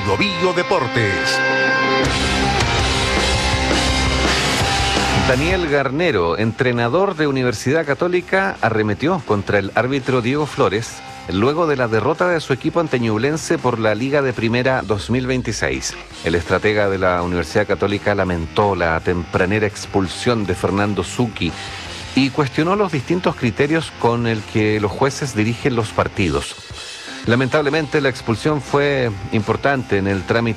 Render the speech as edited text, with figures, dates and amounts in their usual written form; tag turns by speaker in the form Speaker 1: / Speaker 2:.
Speaker 1: Bio Bio Deportes.
Speaker 2: Daniel Garnero, entrenador de Universidad Católica, arremetió contra el árbitro Diego Flores luego de la derrota de su equipo ante Ñublense por la Liga de Primera 2026. El estratega de la Universidad Católica lamentó la tempranera expulsión de Fernando Zucchi y cuestionó los distintos criterios con el que los jueces dirigen los partidos. Lamentablemente, la expulsión fue importante en el trámite